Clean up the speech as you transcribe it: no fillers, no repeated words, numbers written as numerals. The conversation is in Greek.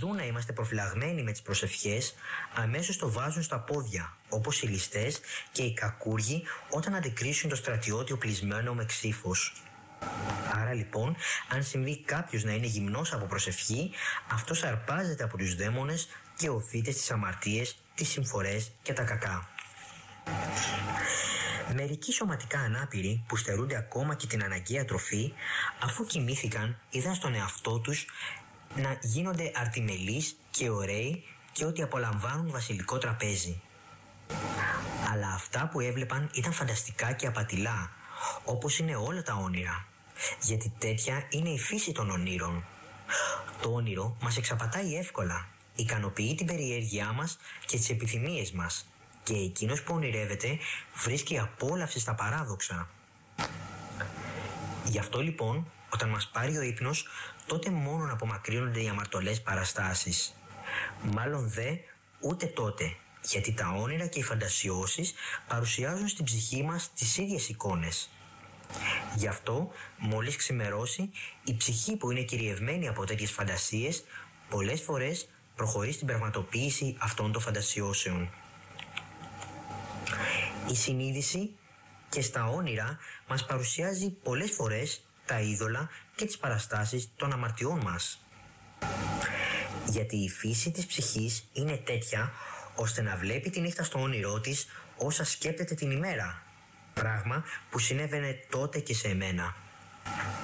δουν να είμαστε προφυλαγμένοι με τις προσευχές, αμέσως το βάζουν στα πόδια, όπως οι ληστές και οι κακούργοι όταν αντικρίσουν το στρατιώτη οπλισμένο με ξύφος. Άρα λοιπόν, αν συμβεί κάποιος να είναι γυμνός από προσευχή, αυτός αρπάζεται από τους δαίμονες και οφείται στις αμαρτίες, τις συμφορές και τα κακά. Μερικοί σωματικά ανάπηροι που στερούνται ακόμα και την αναγκαία τροφή, αφού κοιμήθηκαν, είδαν στον εαυτό τους να γίνονται αρτιμελείς και ωραίοι και ότι απολαμβάνουν βασιλικό τραπέζι. Αλλά αυτά που έβλεπαν ήταν φανταστικά και απατηλά, όπως είναι όλα τα όνειρα, γιατί τέτοια είναι η φύση των ονείρων. Το όνειρο μας εξαπατάει εύκολα, ικανοποιεί την περιέργειά μας και τις επιθυμίες μας, και εκείνος που ονειρεύεται βρίσκει απόλαυση στα παράδοξα. Γι' αυτό λοιπόν, όταν μας πάρει ο ύπνος, τότε μόνον απομακρύνονται οι αμαρτωλές παραστάσεις. Μάλλον δε ούτε τότε, γιατί τα όνειρα και οι φαντασιώσεις παρουσιάζουν στην ψυχή μας τις ίδιες εικόνες. Γι' αυτό, μόλις ξημερώσει, η ψυχή που είναι κυριευμένη από τέτοιες φαντασίες, πολλές φορές προχωρεί στην πραγματοποίηση αυτών των φαντασιώσεων. Η συνείδηση και στα όνειρα μας παρουσιάζει πολλές φορές τα είδωλα και τις παραστάσεις των αμαρτιών μας. Γιατί η φύση της ψυχής είναι τέτοια ώστε να βλέπει τη νύχτα στο όνειρό της όσα σκέπτεται την ημέρα, πράγμα που συνέβαινε τότε και σε εμένα.